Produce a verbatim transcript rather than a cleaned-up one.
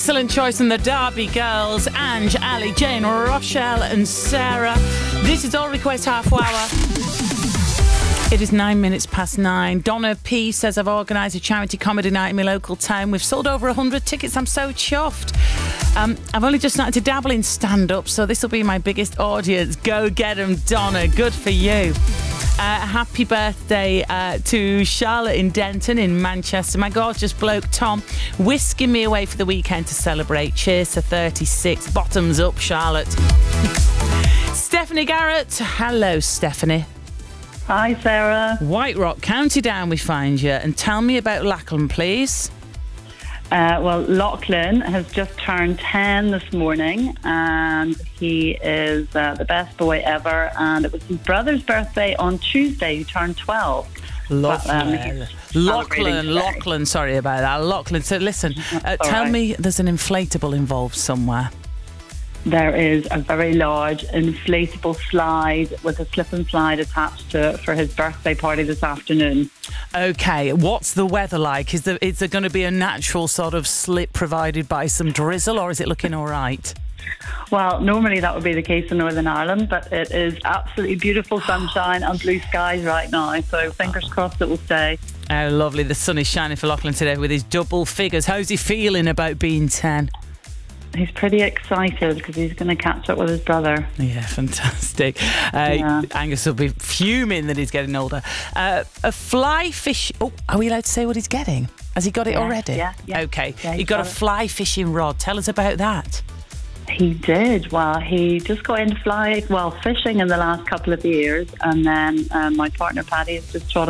Excellent choice from the Derby girls. Ange, Ali, Jane, Rochelle and Sarah. This is All Request Half Hour. It is nine minutes past nine. Donna P says, I've organised a charity comedy night in my local town. We've sold over one hundred tickets. I'm so chuffed. Um, I've only just started to dabble in stand-up, so this will be my biggest audience. Go get 'em, Donna. Good for you. Uh, happy birthday uh, to Charlotte in Denton in Manchester. My gorgeous bloke Tom whisking me away for the weekend to celebrate. Cheers to thirty-six. Bottoms up, Charlotte. Stephanie Garrett. Hello, Stephanie. Hi, Sarah. White Rock, County Down we find you. And tell me about Lachlan, please. Uh, well, Lachlan has just turned ten this morning, and he is uh, the best boy ever. And it was his brother's birthday on Tuesday, who turned twelve. Lachlan. Um, Lachlan, Lachlan, sorry about that. Lachlan. So listen, uh, tell right. me there's an inflatable involved somewhere. There is a very large inflatable slide with a slip and slide attached to it for his birthday party this afternoon. Okay, what's the weather like? Is there, is there going to be a natural sort of slip provided by some drizzle, or is it looking all right? Well, normally that would be the case in Northern Ireland, but it is absolutely beautiful sunshine and blue skies right now, so fingers crossed it will stay. Oh, lovely. The sun is shining for Lachlan today with his double figures. How's he feeling about being ten? He's pretty excited because he's going to catch up with his brother. Yeah, fantastic. Uh, Yeah. Angus will be fuming that he's getting older. Uh, a fly fish... Oh, are we allowed to say what he's getting? Has he got it Yeah, already? yeah, yeah. Okay. Yeah, he he's got, got a it. fly fishing rod. Tell us about that. He did. Well, he just got into fly, well, fishing in the last couple of years, and then um, my partner Paddy has just taught